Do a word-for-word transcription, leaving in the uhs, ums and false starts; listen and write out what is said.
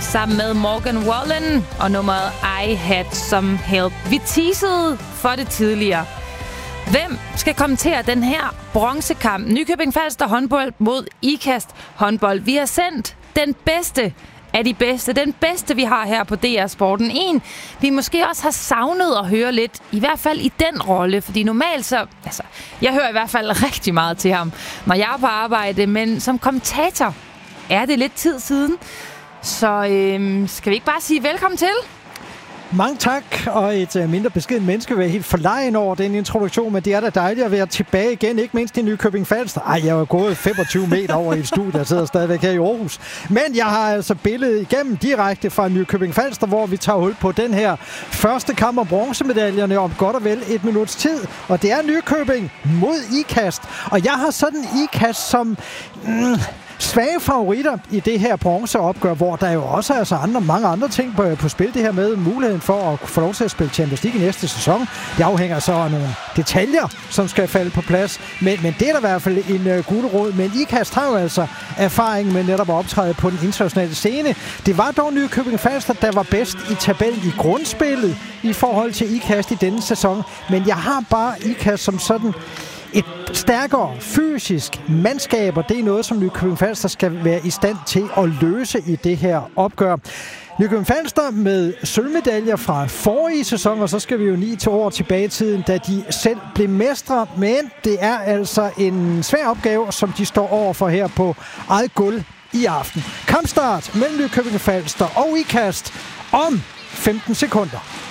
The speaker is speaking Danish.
sammen med Morgan Wallen og nummeret I Had Some Help. Vi teasede for det tidligere. Hvem skal kommentere den her bronzekamp? Nykøbing Falster håndbold mod Ikast håndbold. Vi har sendt den bedste af de bedste. Den bedste, vi har her på D R Sporten. En, vi måske også har savnet at høre lidt, i hvert fald i den rolle. Fordi normalt så, altså, jeg hører i hvert fald rigtig meget til ham, når jeg er på arbejde. Men som kommentator er det lidt tid siden. Så øhm, skal vi ikke bare sige velkommen til? Mange tak, og et uh, mindre beskeden menneske vil være helt forlegen over den introduktion, men det er da dejligt at være tilbage igen, ikke mindst i Nykøbing Falster. Ej, jeg var gået femogtyve meter over i et studie, jeg sidder stadigvæk her i Aarhus. Men jeg har altså billedet igennem direkte fra Nykøbing Falster, hvor vi tager hul på den her første kamp om bronzemedaljerne om godt og vel et minuts tid. Og det er Nykøbing mod Ikast, og jeg har sådan Ikast som... Mm, svage favoritter i det her bronzeopgør, hvor der jo også er altså andre, mange andre ting på, på spil. Det her med muligheden for at få lov til at spille Champions League i næste sæson. Det afhænger så af nogle detaljer, som skal falde på plads. Men, men det er da i hvert fald en uh, gulerod. Men Ikast har jo altså erfaring med netop at optræde på den internationale scene. Det var dog Nykøbing Falster, der var bedst i tabellen i grundspillet i forhold til Ikast i denne sæson. Men jeg har bare Ikast som sådan et stærkere fysisk mandskab, og det er noget, som Nykøbing Falster skal være i stand til at løse i det her opgør. Nykøbing Falster med sølvmedaljer fra forrige sæson, og så skal vi jo ni til år tilbage i tiden, da de selv blev mestre. Men det er altså en svær opgave, som de står overfor her på eget gulv i aften. Kampstart mellem Nykøbing Falster og Ikast om femten sekunder.